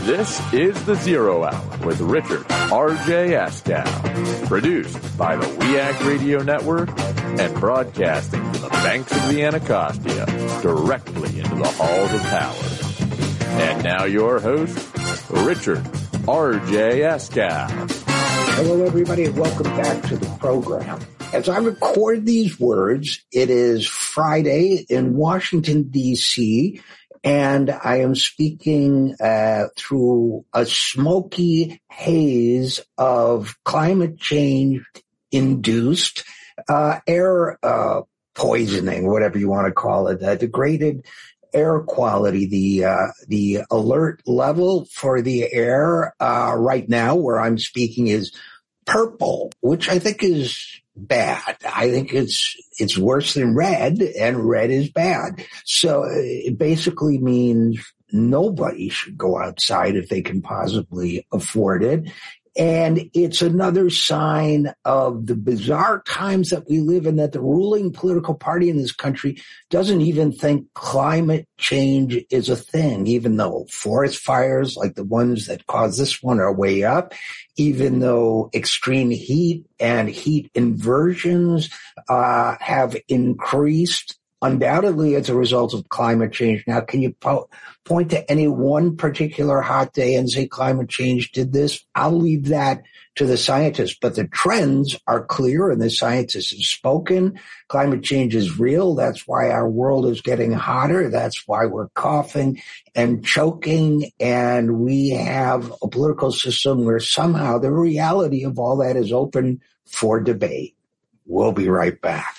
This is The Zero Hour with Richard R.J. Askow, produced by the WEAC Radio Network and broadcasting from the banks of the Anacostia directly into the halls of power. And now your host, Richard R.J. Askow. Hello, everybody, and welcome back to the program. As I record these words, it is Friday in Washington, D.C., and I am speaking through a smoky haze of climate change-induced air poisoning, whatever you want to call it, degraded air quality. The alert level for the air right now where I'm speaking is purple, which I think is bad. I think it's worse than red, and red is bad. So it basically means nobody should go outside if they can possibly afford it. And it's another sign of the bizarre times that we live in, that the ruling political party in this country doesn't even think climate change is a thing, even though forest fires like the ones that caused this one are way up, even though extreme heat and heat inversions have increased undoubtedly as a result of climate change. Now, can you point to any one particular hot day and say climate change did this? I'll leave that to the scientists, but the trends are clear and the scientists have spoken. Climate change is real. That's why our world is getting hotter. That's why we're coughing and choking, and we have a political system where somehow the reality of all that is open for debate. We'll be right back.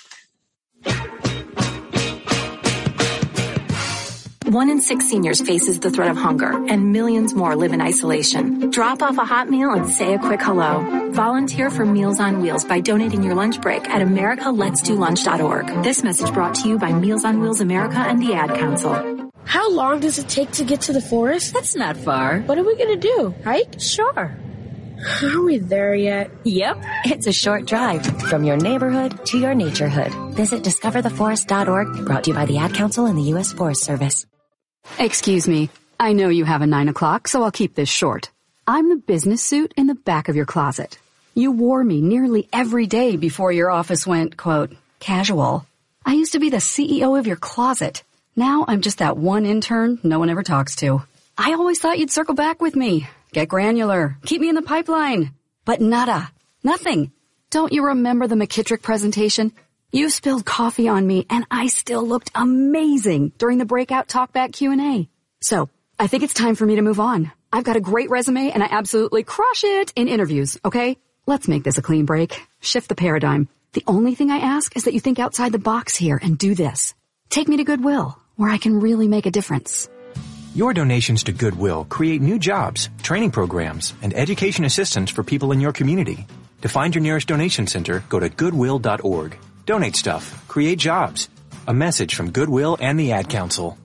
1 in 6 seniors faces the threat of hunger, and millions more live in isolation. Drop off a hot meal and say a quick hello. Volunteer for Meals on Wheels by donating your lunch break at americaletsdolunch.org. This message brought to you by Meals on Wheels America and the Ad Council. How long does it take to get to the forest? That's not far. What are we going to do? Hike? Sure. Are we there yet? Yep. It's a short drive from your neighborhood to your naturehood. Visit discovertheforest.org, brought to you by the Ad Council and the U.S. Forest Service. Excuse me. I know you have a 9 o'clock, so I'll keep this short. I'm the business suit in the back of your closet. You wore me nearly every day before your office went, quote, casual. I used to be the CEO of your closet. Now I'm just that one intern no one ever talks to. I always thought you'd circle back with me. Get granular. Keep me in the pipeline. But nada. Nothing. Don't you remember the McKittrick presentation? You spilled coffee on me, and I still looked amazing during the breakout talkback Q&A. So, I think it's time for me to move on. I've got a great resume, and I absolutely crush it in interviews, okay? Let's make this a clean break. Shift the paradigm. The only thing I ask is that you think outside the box here and do this. Take me to Goodwill, where I can really make a difference. Your donations to Goodwill create new jobs, training programs, and education assistance for people in your community. To find your nearest donation center, go to goodwill.org. Donate stuff. Create jobs. A message from Goodwill and the Ad Council.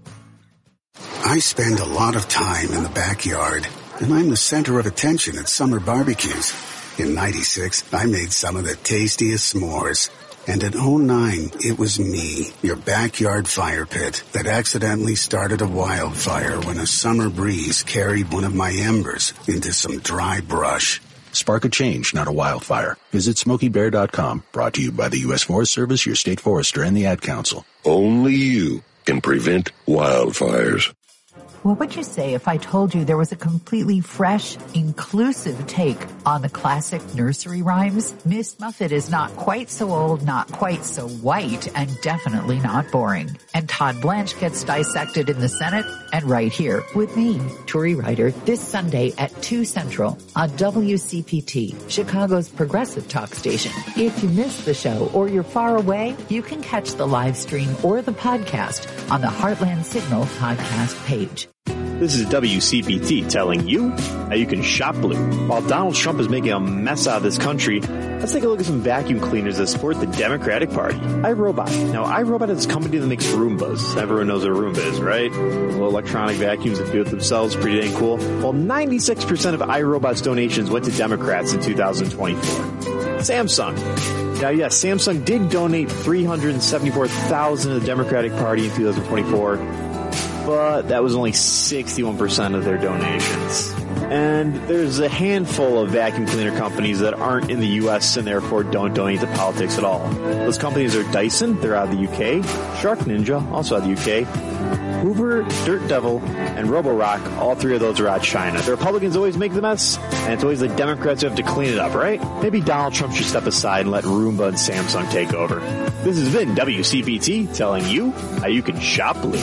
I spend a lot of time in the backyard, and I'm the center of attention at summer barbecues. In '96, I made some of the tastiest s'mores. And in '09, it was me, your backyard fire pit, that accidentally started a wildfire when a summer breeze carried one of my embers into some dry brush. Spark a change, not a wildfire. Visit SmokeyBear.com. Brought to you by the U.S. Forest Service, your state forester, and the Ad Council. Only you can prevent wildfires. What would you say if I told you there was a completely fresh, inclusive take on the classic nursery rhymes? Miss Muffet is not quite so old, not quite so white, and definitely not boring. And Todd Blanche gets dissected in the Senate and right here with me, Turi Ryder, this Sunday at 2 Central on WCPT, Chicago's progressive talk station. If you missed the show or you're far away, you can catch the live stream or the podcast on the Heartland Signal podcast page. This is WCPT telling you how you can shop blue. While Donald Trump is making a mess out of this country, let's take a look at some vacuum cleaners that support the Democratic Party. iRobot. Now, iRobot is a company that makes Roombas. Everyone knows what a Roomba is, right? Little electronic vacuums that do it themselves. Pretty dang cool. Well, 96% of iRobot's donations went to Democrats in 2024. Samsung. Now, yes, Samsung did donate $374,000 to the Democratic Party in 2024. but that was only 61% of their donations. And there's a handful of vacuum cleaner companies that aren't in the U.S. and therefore don't donate to politics at all. Those companies are Dyson, they're out of the UK, Shark Ninja, also out of the UK, Hoover, Dirt Devil, and Roborock, all three of those are out of China. The Republicans always make the mess, and it's always the Democrats who have to clean it up, right? Maybe Donald Trump should step aside and let Roomba and Samsung take over. This has been WCPT telling you how you can shop blue.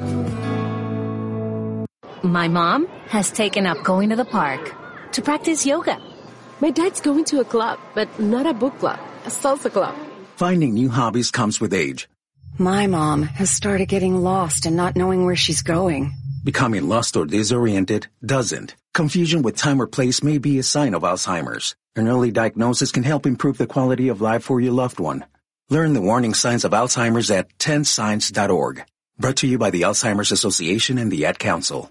My mom has taken up going to the park to practice yoga. My dad's going to a club, but not a book club, a salsa club. Finding new hobbies comes with age. My mom has started getting lost and not knowing where she's going. Becoming lost or disoriented doesn't. Confusion with time or place may be a sign of Alzheimer's. An early diagnosis can help improve the quality of life for your loved one. Learn the warning signs of Alzheimer's at 10signs.org. Brought to you by the Alzheimer's Association and the Ad Council.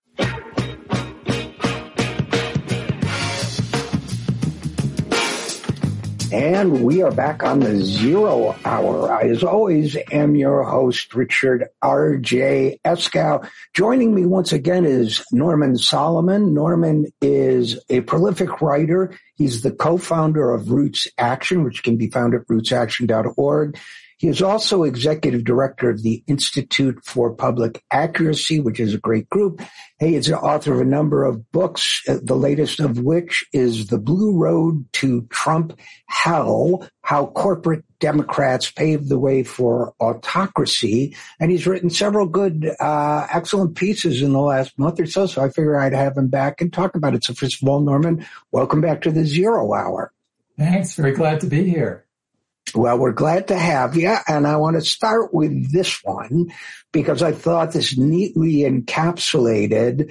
And we are back on the Zero Hour. I, as always, am your host, Richard R.J. Eskow. Joining me once again is Norman Solomon. Norman is a prolific writer. He's the co-founder of Roots Action, which can be found at rootsaction.org. He is also executive director of the Institute for Public Accuracy, which is a great group. He is the author of a number of books, the latest of which is The Blue Road to Trump Hell, How Corporate Democrats Paved the Way for Autocracy. And he's written several good, excellent pieces in the last month or so I figured I'd have him back and talk about it. So first of all, Norman, welcome back to the Zero Hour. Thanks. Very glad to be here. Well, we're glad to have you, and I want to start with this one because I thought this neatly encapsulated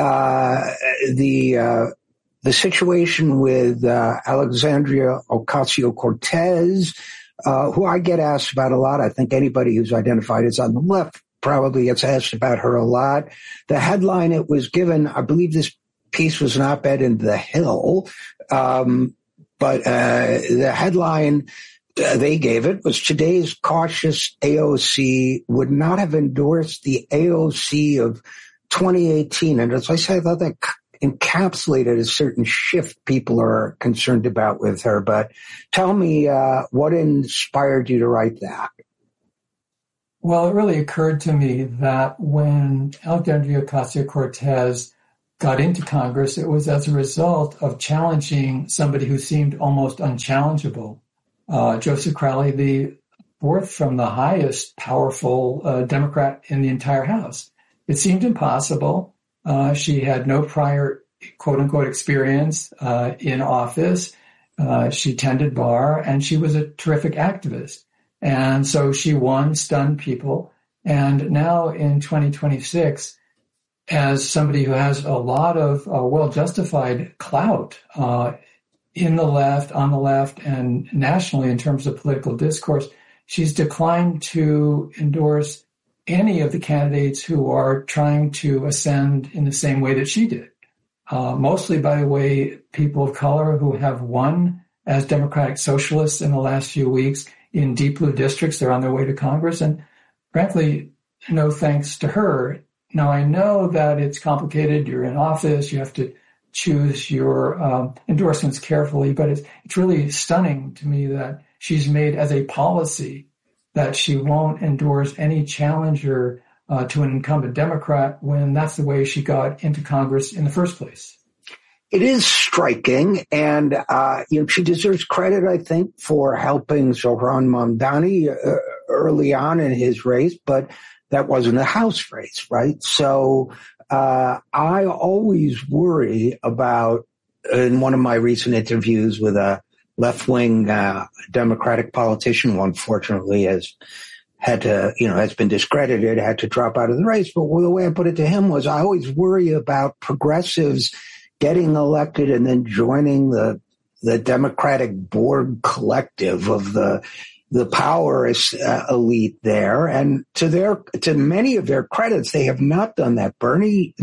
the situation with Alexandria Ocasio-Cortez, who I get asked about a lot. I think anybody who's identified as on the left probably gets asked about her a lot. The headline it was given, I believe this piece was an op-ed in The Hill, but the headline they gave it was today's cautious AOC would not have endorsed the AOC of 2018. And as I said, I thought that encapsulated a certain shift people are concerned about with her. But tell me what inspired you to write that? Well, it really occurred to me that when Alexandria Ocasio-Cortez got into Congress, it was as a result of challenging somebody who seemed almost unchallengeable. Joseph Crowley, the fourth from the highest powerful Democrat in the entire House. It seemed impossible. She had no prior quote-unquote experience in office. She tended bar, and she was a terrific activist. And so she won, stunned people. And now in 2026, as somebody who has a lot of well-justified clout in the left, on the left, and nationally in terms of political discourse, she's declined to endorse any of the candidates who are trying to ascend in the same way that she did. Mostly, by the way, people of color who have won as Democratic Socialists in the last few weeks in deep blue districts. They're on their way to Congress. And frankly, no thanks to her. Now, I know that it's complicated. You're in office. You have to choose your endorsements carefully, but it's really stunning to me that she's made as a policy that she won't endorse any challenger to an incumbent Democrat when that's the way she got into Congress in the first place. It is striking, and she deserves credit, I think, for helping Zohran Mamdani early on in his race, but that wasn't a House race, right? So I always worry about, in one of my recent interviews with a left-wing Democratic politician, who unfortunately has been discredited, had to drop out of the race. But the way I put it to him was, I always worry about progressives getting elected and then joining the Democratic board collective of the power elite there. And to many of their credits, they have not done that. Bernie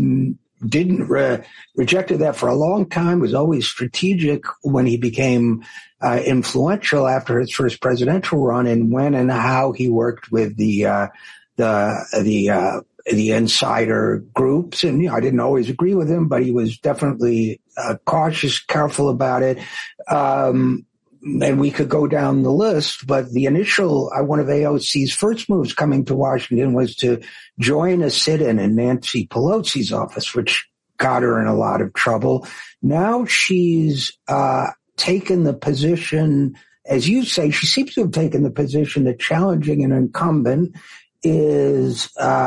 rejected that for a long time, was always strategic when he became influential after his first presidential run, and when and how he worked with the the insider groups. And I didn't always agree with him, but he was definitely cautious, careful about it. And we could go down the list, but the initial, one of AOC's first moves coming to Washington was to join a sit-in in Nancy Pelosi's office, which got her in a lot of trouble. Now she's taken the position, as you say, she seems to have taken the position that challenging an incumbent is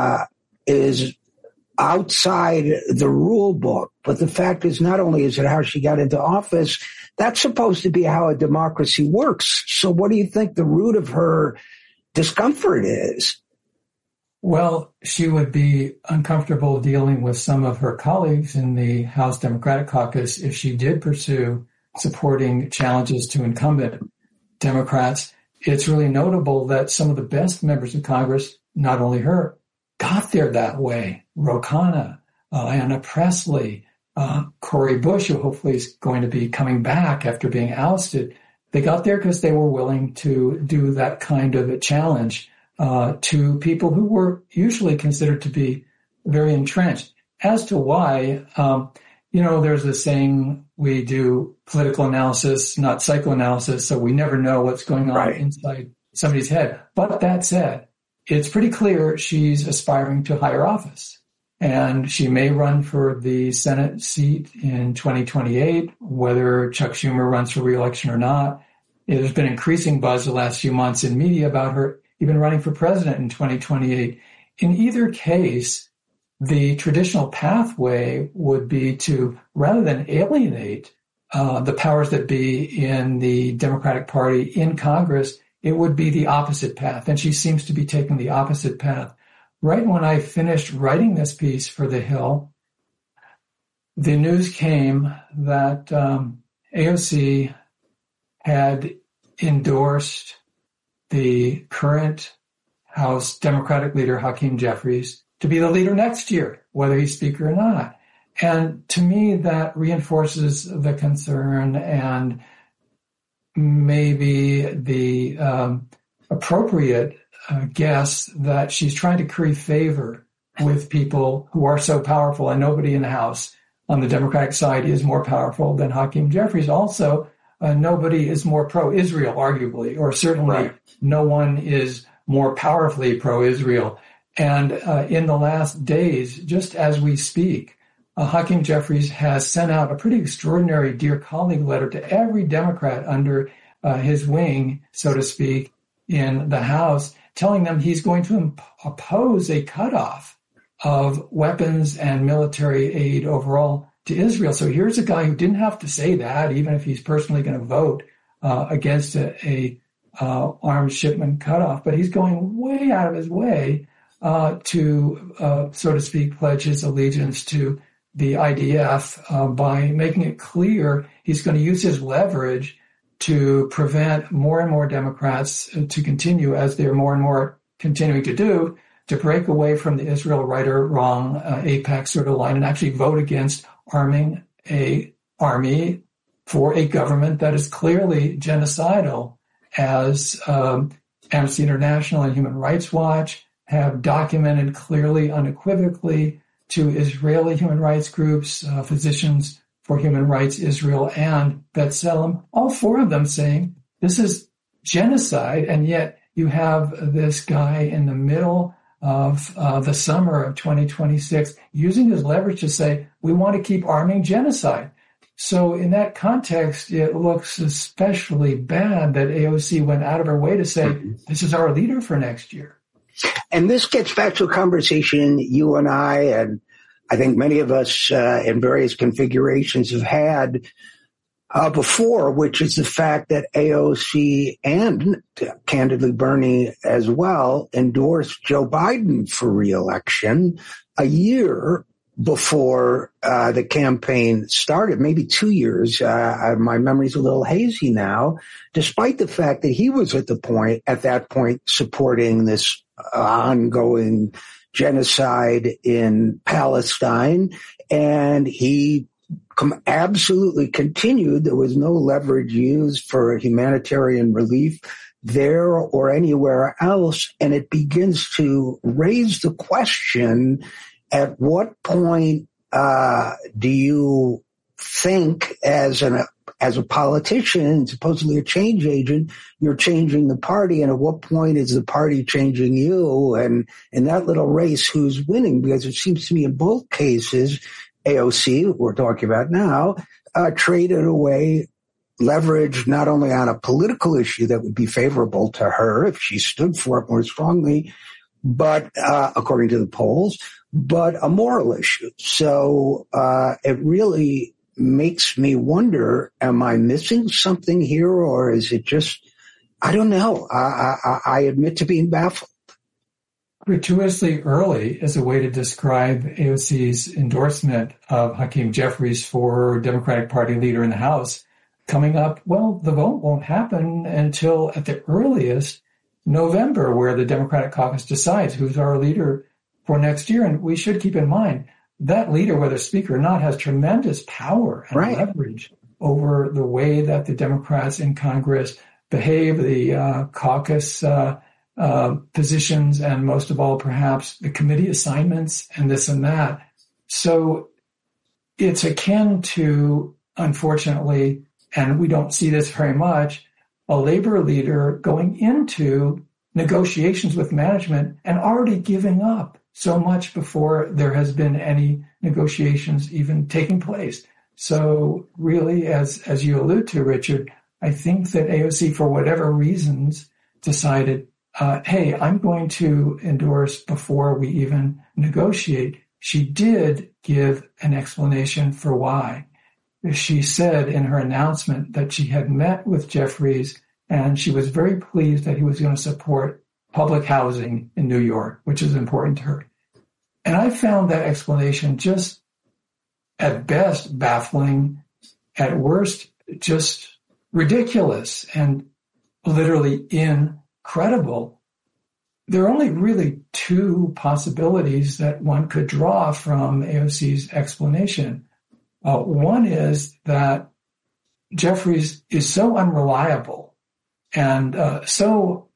outside the rule book. But the fact is, not only is it how she got into office, that's supposed to be how a democracy works. So what do you think the root of her discomfort is? Well, she would be uncomfortable dealing with some of her colleagues in the House Democratic Caucus if she did pursue supporting challenges to incumbent Democrats. It's really notable that some of the best members of Congress, not only her, got there that way. Ro Khanna, Ayanna Pressley, Cori Bush, who hopefully is going to be coming back after being ousted. They got there because they were willing to do that kind of a challenge to people who were usually considered to be very entrenched. As to why, there's a saying, we do political analysis, not psychoanalysis, so we never know what's going on inside somebody's head. But that said, it's pretty clear she's aspiring to higher office. And she may run for the Senate seat in 2028, whether Chuck Schumer runs for re-election or not. There's been increasing buzz the last few months in media about her even running for president in 2028. In either case, the traditional pathway would be to, rather than alienate the powers that be in the Democratic Party in Congress, it would be the opposite path. And she seems to be taking the opposite path. Right when I finished writing this piece for The Hill, the news came that AOC had endorsed the current House Democratic leader, Hakeem Jeffries, to be the leader next year, whether he's speaker or not. And to me, that reinforces the concern and maybe the appropriate guess that she's trying to curry favor with people who are so powerful, and nobody in the House on the Democratic side is more powerful than Hakeem Jeffries. Also, nobody is more pro-Israel, arguably, or certainly no one is more powerfully pro-Israel. And in the last days, just as we speak, Hakeem Jeffries has sent out a pretty extraordinary Dear Colleague letter to every Democrat under his wing, so to speak, in the House, telling them he's going to oppose a cutoff of weapons and military aid overall to Israel. So here's a guy who didn't have to say that, even if he's personally going to vote against a arms shipment cutoff, but he's going way out of his way to, so to speak, pledge his allegiance to the IDF by making it clear he's going to use his leverage to prevent more and more Democrats to continue, as they're more and more continuing to do, to break away from the Israel right or wrong AIPAC sort of line and actually vote against arming a army for a government that is clearly genocidal, as Amnesty International and Human Rights Watch have documented clearly, unequivocally, to Israeli human rights groups, Physicians for Human Rights Israel, and B'Tselem, all four of them saying this is genocide, and yet you have this guy in the middle of the summer of 2026 using his leverage to say, we want to keep arming genocide. So in that context, it looks especially bad that AOC went out of her way to say, this is our leader for next year. And this gets back to a conversation you and I think many of us in various configurations have had before, which is the fact that AOC and candidly Bernie as well endorsed Joe Biden for re-election a year before the campaign started, maybe 2 years. My memory's a little hazy now, despite the fact that he was at that point supporting this ongoing genocide in Palestine, and he absolutely continued. There was no leverage used for humanitarian relief there or anywhere else. And it begins to raise the question, at what point do you think as a politician, supposedly a change agent, you're changing the party, and at what point is the party changing you? And in that little race, who's winning? Because it seems to me in both cases, AOC, we're talking about now, traded away leverage not only on a political issue that would be favorable to her if she stood for it more strongly, but according to the polls, but a moral issue. So it really makes me wonder, am I missing something here, or is it just, I don't know. I admit to being baffled. Gratuitously early is a way to describe AOC's endorsement of Hakeem Jeffries for Democratic Party leader in the House coming up. Well, the vote won't happen until at the earliest November, where the Democratic caucus decides who's our leader for next year. And we should keep in mind that leader, whether speaker or not, has tremendous power and leverage over the way that the Democrats in Congress behave, the caucus positions, and most of all, perhaps, the committee assignments and this and that. So it's akin to, unfortunately, and we don't see this very much, a labor leader going into negotiations with management and already giving up so much before there has been any negotiations even taking place. So really, as you allude to, Richard, I think that AOC, for whatever reasons, decided, hey, I'm going to endorse before we even negotiate. She did give an explanation for why. She said in her announcement that she had met with Jeffries and she was very pleased that he was going to support public housing in New York, which is important to her. And I found that explanation just, at best, baffling, at worst, just ridiculous and literally incredible. There are only really two possibilities that one could draw from AOC's explanation. One is that Jeffries is so unreliable and so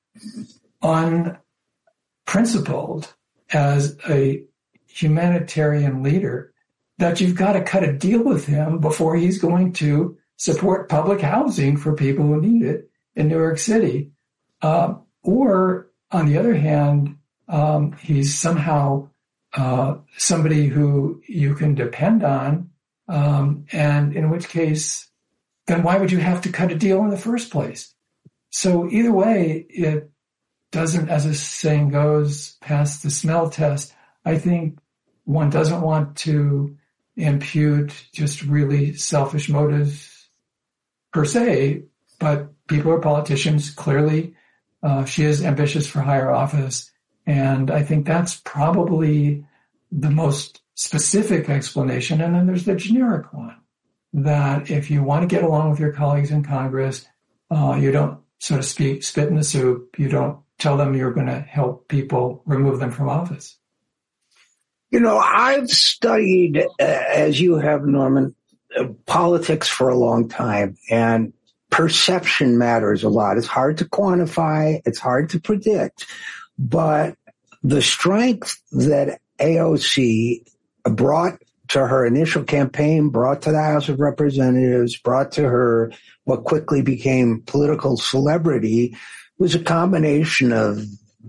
unprincipled as a humanitarian leader that you've got to cut a deal with him before he's going to support public housing for people who need it in New York City. Or, on the other hand, he's somehow somebody who you can depend on, and in which case, then why would you have to cut a deal in the first place? So either way, it doesn't, as the saying goes, pass the smell test. I think one doesn't want to impute just really selfish motives per se, but people are politicians. Clearly, she is ambitious for higher office. And I think that's probably the most specific explanation. And then there's the generic one, that if you want to get along with your colleagues in Congress, you don't, so to speak, spit in the soup. You don't tell them you're going to help people remove them from office. You know, I've studied, as you have, Norman, politics for a long time, and perception matters a lot. It's hard to quantify. It's hard to predict. But the strength that AOC brought to her initial campaign, brought to the House of Representatives, brought to her what quickly became political celebrity was a combination of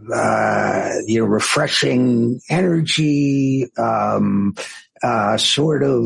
refreshing energy, sort of,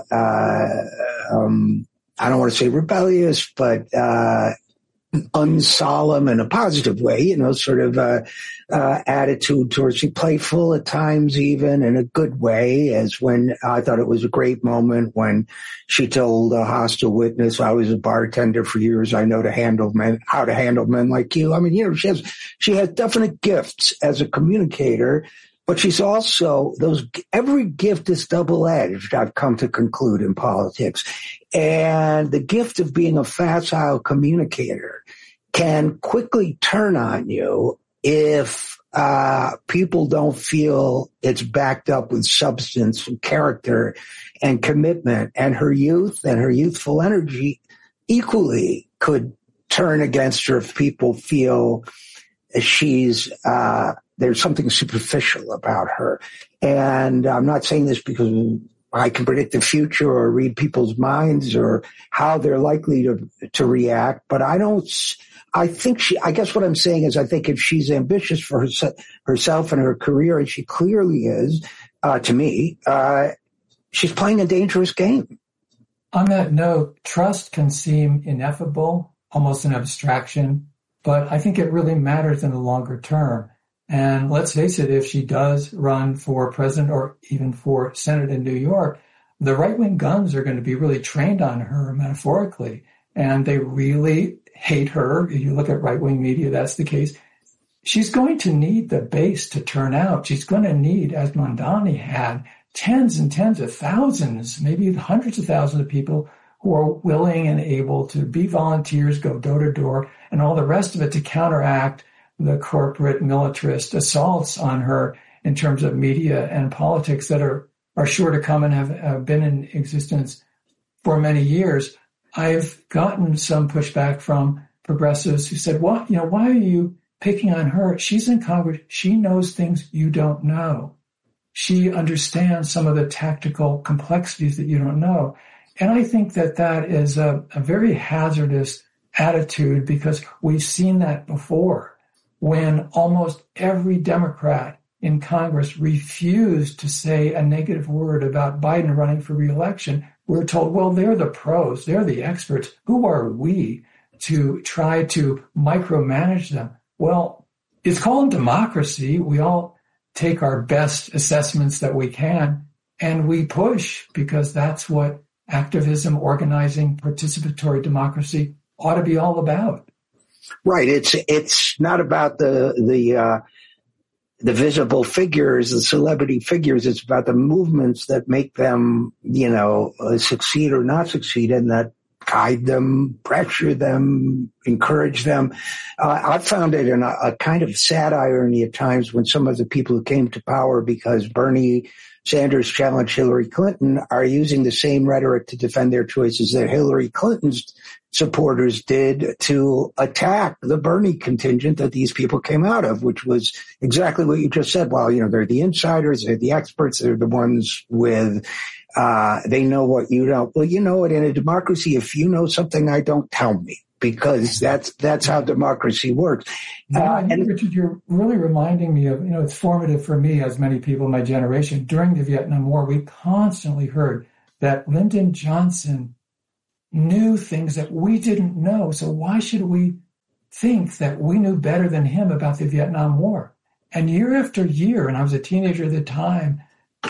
I don't want to say rebellious, but unsolemn in a positive way, sort of attitude towards you, playful at times, even in a good way, as when I thought it was a great moment when she told a hostile witness, I was a bartender for years, I know how to handle men like you. I mean, she has definite gifts as a communicator, but she's also every gift is double-edged, I've come to conclude in politics. And the gift of being a facile communicator can quickly turn on you if people don't feel it's backed up with substance and character and commitment. And her youth and her youthful energy equally could turn against her if people feel she's there's something superficial about her. And I'm not saying this because I can predict the future or read people's minds or how they're likely to react, but I guess what I'm saying is I think if she's ambitious for herself and her career, and she clearly is, to me, she's playing a dangerous game. On that note, trust can seem ineffable, almost an abstraction, but I think it really matters in the longer term. And let's face it, if she does run for president or even for Senate in New York, the right-wing guns are going to be really trained on her, metaphorically, and they really hate her. If you look at right-wing media, that's the case. She's going to need the base to turn out. She's going to need, as Mamdani had, tens and tens of thousands, maybe hundreds of thousands of people who are willing and able to be volunteers, go door to door, and all the rest of it to counteract the corporate militarist assaults on her in terms of media and politics that are sure to come and have been in existence for many years. I've gotten some pushback from progressives who said, well, why are you picking on her? She's in Congress. She knows things you don't know. She understands some of the tactical complexities that you don't know. And I think that is a very hazardous attitude, because we've seen that before when almost every Democrat in Congress refused to say a negative word about Biden running for re-election. We're told, well, they're the pros, they're the experts. Who are we to try to micromanage them? Well, it's called democracy. We all take our best assessments that we can, and we push, because that's what activism, organizing, participatory democracy ought to be all about. Right. It's not about the visible figures, the celebrity figures. It's about the movements that make them, succeed or not succeed, and that guide them, pressure them, encourage them. I found it in a kind of sad irony at times when some of the people who came to power because Bernie Sanders challenged Hillary Clinton are using the same rhetoric to defend their choices that Hillary Clinton's supporters did to attack the Bernie contingent that these people came out of, which was exactly what you just said. Well, they're the insiders, they're the experts, they're the ones with, they know what you don't. Well, you know what, in a democracy, if you know something I don't, tell me, because that's how democracy works. And Richard, you're really reminding me of, it's formative for me, as many people in my generation. During the Vietnam War, we constantly heard that Lyndon Johnson knew things that we didn't know. So why should we think that we knew better than him about the Vietnam War? And year after year, and I was a teenager at the time,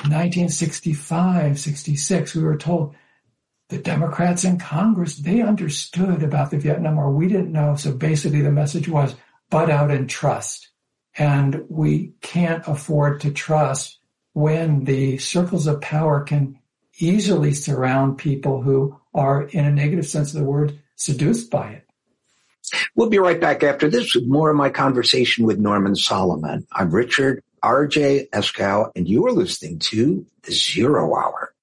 1965, 66, we were told the Democrats in Congress, they understood about the Vietnam War. We didn't know. So basically the message was butt out and trust. And we can't afford to trust when the circles of power can easily surround people who are, in a negative sense of the word, seduced by it. We'll be right back after this with more of my conversation with Norman Solomon. I'm Richard R.J. Eskow, and you are listening to The Zero Hour.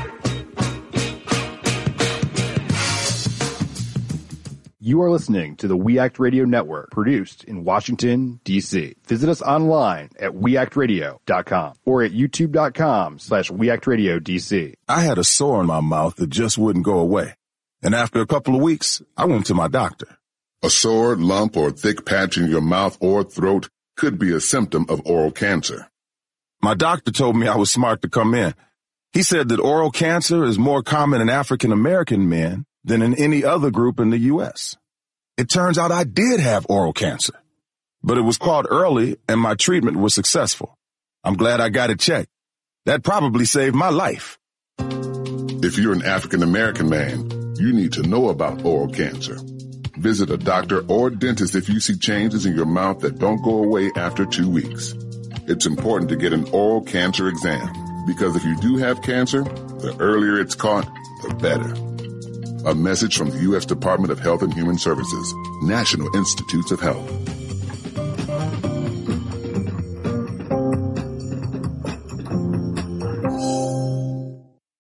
You are listening to the We Act Radio Network, produced in Washington, D.C. Visit us online at weactradio.com or at youtube.com/weactradiodc. I had a sore in my mouth that just wouldn't go away. And after a couple of weeks, I went to my doctor. A sore, lump, or thick patch in your mouth or throat could be a symptom of oral cancer. My doctor told me I was smart to come in. He said that oral cancer is more common in African American men than in any other group in the U.S. It turns out I did have oral cancer, but it was caught early and my treatment was successful. I'm glad I got it checked. That probably saved my life. If you're an African American man, you need to know about oral cancer. Visit a doctor or dentist if you see changes in your mouth that don't go away after 2 weeks. It's important to get an oral cancer exam, because if you do have cancer, the earlier it's caught, the better. A message from the U.S. Department of Health and Human Services, National Institutes of Health.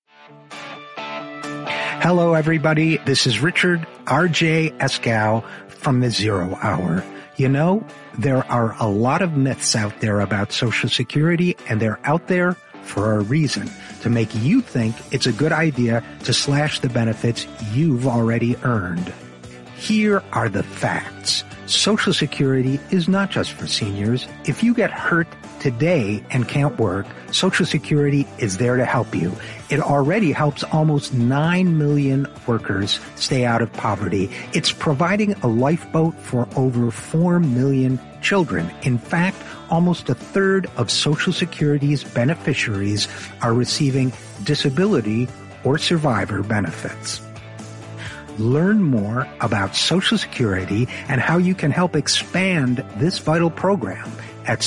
Hello, everybody. This is Richard R.J. Eskow from the Zero Hour. You know, there are a lot of myths out there about Social Security, and they're out there for a reason, to make you think it's a good idea to slash the benefits you've already earned. Here are the facts. Social Security is not just for seniors. If you get hurt today and can't work, Social Security is there to help you. It already helps almost 9 million workers stay out of poverty. It's providing a lifeboat for over 4 million children. In fact, almost a third of Social Security's beneficiaries are receiving disability or survivor benefits. Learn more about Social Security and how you can help expand this vital program at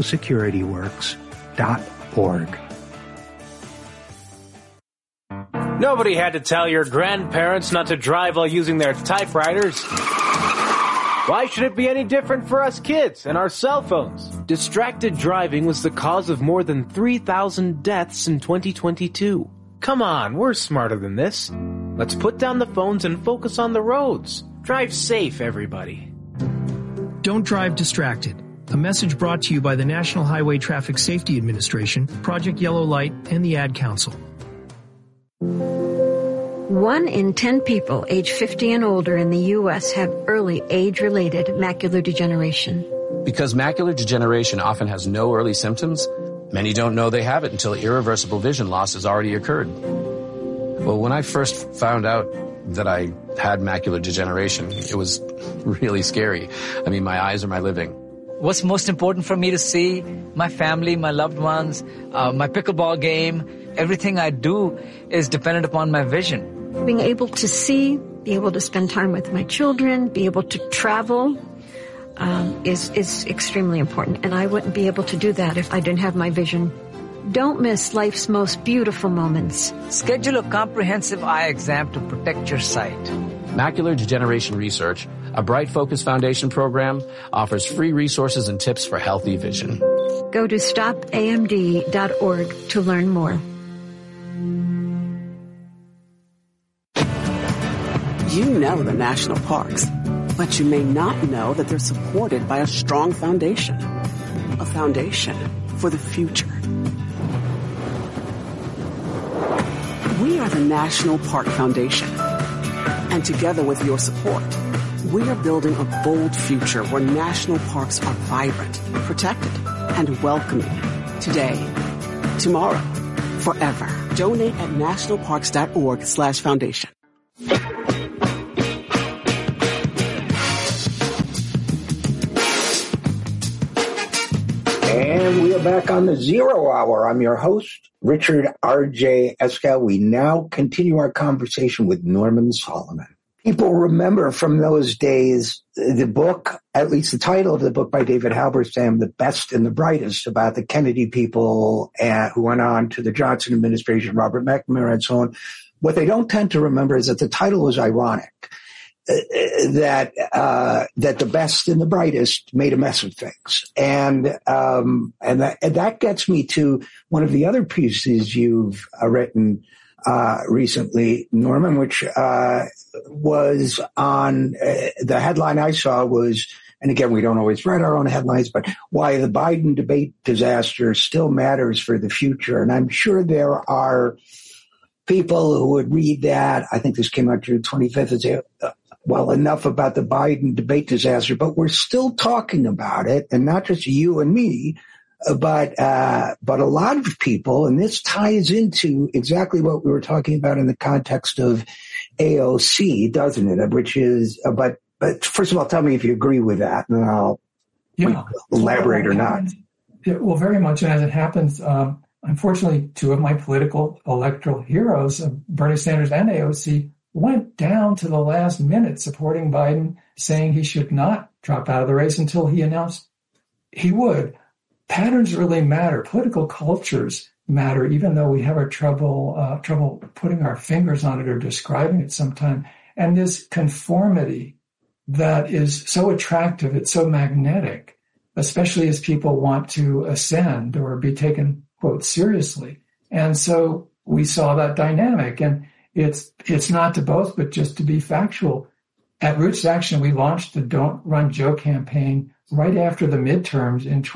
socialsecurityworks.org. Nobody had to tell your grandparents not to drive while using their typewriters. Why should it be any different for us kids and our cell phones? Distracted driving was the cause of more than 3,000 deaths in 2022. Come on, we're smarter than this. Let's put down the phones and focus on the roads. Drive safe, everybody. Don't drive distracted. A message brought to you by the National Highway Traffic Safety Administration, Project Yellow Light, and the Ad Council. 1 in 10 people age 50 and older in the U.S. have early age-related macular degeneration. Because macular degeneration often has no early symptoms, many don't know they have it until irreversible vision loss has already occurred. Well, when I first found out that I had macular degeneration, it was really scary. I mean, my eyes are my living. What's most important for me to see? My family, my loved ones, my pickleball game. Everything I do is dependent upon my vision. Being able to see, be able to spend time with my children, be able to travel is extremely important. And I wouldn't be able to do that if I didn't have my vision. Don't miss life's most beautiful moments. Schedule a comprehensive eye exam to protect your sight. Macular Degeneration Research, a Bright Focus Foundation program, offers free resources and tips for healthy vision. Go to stopamd.org to learn more. You know the national parks, but you may not know that they're supported by a strong foundation. A foundation for the future. We are the National Park Foundation. And together with your support, we are building a bold future where national parks are vibrant, protected, and welcoming. Today, tomorrow, forever. Donate at nationalparks.org/foundation. And we are back on the Zero Hour. I'm your host, Richard R.J. Escal. We now continue our conversation with Norman Solomon. People remember from those days the book, at least the title of the book by David Halberstam, The Best and the Brightest, about the Kennedy people who went on to the Johnson administration, Robert McNamara and so on. What they don't tend to remember is that the title was ironic. That the best and the brightest made a mess of things. And that gets me to one of the other pieces you've written, recently, Norman, which, was on, the headline I saw was, and again, we don't always write our own headlines, but why the Biden debate disaster still matters for the future. And I'm sure there are people who would read that. I think this came out June 25th and say, well, enough about the Biden debate disaster, but we're still talking about it, and not just you and me, but a lot of people, and this ties into exactly what we were talking about in the context of AOC, doesn't it? Which is, but first of all, tell me if you agree with that, and then I'll elaborate or not. Well, very much, and as it happens, unfortunately, two of my political electoral heroes, Bernie Sanders and AOC, went down to the last minute supporting Biden, saying he should not drop out of the race until he announced he would. Patterns really matter. Political cultures matter, even though we have our trouble putting our fingers on it or describing it sometime. And this conformity that is so attractive, it's so magnetic, especially as people want to ascend or be taken, quote, seriously. And so we saw that dynamic, and it's not to boast, but just to be factual. at Roots Action, we launched the Don't Run Joe campaign right after the midterms in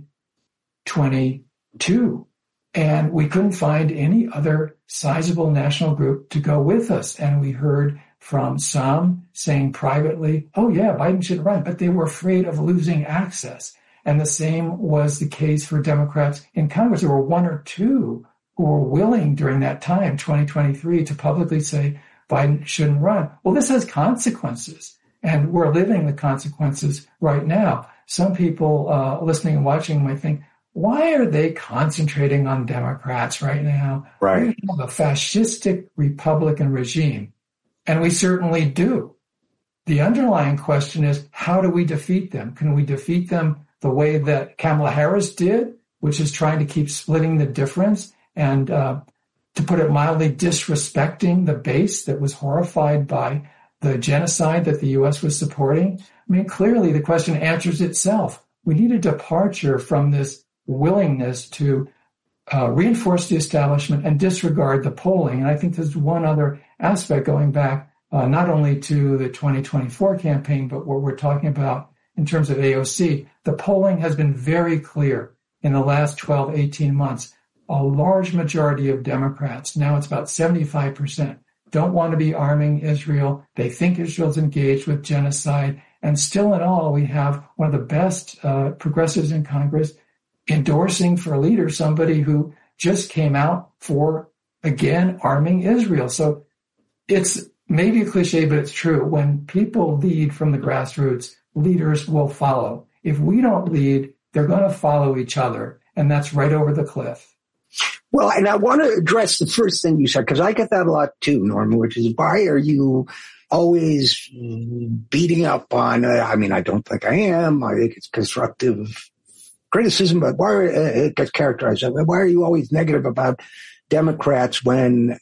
2022. And we couldn't find any other sizable national group to go with us. And we heard from some saying privately, oh yeah, Biden should run, but they were afraid of losing access. And the same was the case for Democrats in Congress. There were one or two who were willing during that time, 2023, to publicly say Biden shouldn't run. Well, this has consequences, and we're living the consequences right now. Some people listening and watching might think, why are they concentrating on Democrats right now? Right. We have a fascistic Republican regime, and we certainly do. The underlying question is, how do we defeat them? Can we defeat them the way that Kamala Harris did, which is trying to keep splitting the difference and, to put it mildly, disrespecting the base that was horrified by the genocide that the U.S. was supporting? I mean, clearly the question answers itself. We need a departure from this willingness to reinforce the establishment and disregard the polling. And I think there's one other aspect going back not only to the 2024 campaign, but what we're talking about in terms of AOC. The polling has been very clear in the last 12, 18 months. A large majority of Democrats, now it's about 75%, don't want to be arming Israel. They think Israel's engaged with genocide. And still in all, we have one of the best progressives in Congress endorsing for a leader somebody who just came out for, again, arming Israel. So it's maybe a cliche, but it's true. When people lead from the grassroots, leaders will follow. If we don't lead, they're going to follow each other, and that's right over the cliff. Well, and I want to address the first thing you said, because I get that a lot too, Norman, which is, why are you always beating up on, I mean, I don't think I am. I think it's constructive criticism, but why it gets characterized? Why are you always negative about Democrats when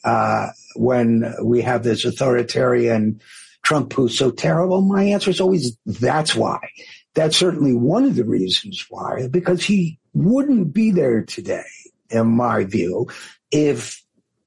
we have this authoritarian Trump who's so terrible? My answer is always, that's why. That's certainly one of the reasons why, because he wouldn't be there today, in my view, if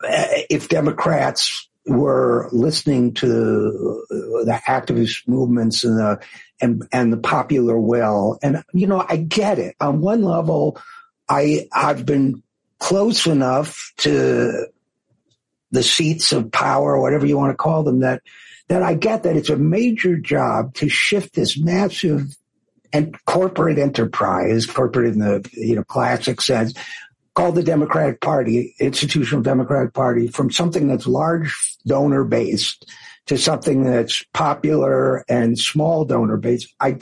Democrats were listening to the activist movements and the popular will. And, you know, I get it. On one level, I've been close enough to the seats of power, or whatever you want to call them, that I get that it's a major job to shift this massive and corporate enterprise, corporate in the, classic sense, called the Democratic Party, institutional Democratic Party, from something that's large donor based to something that's popular and small donor based. I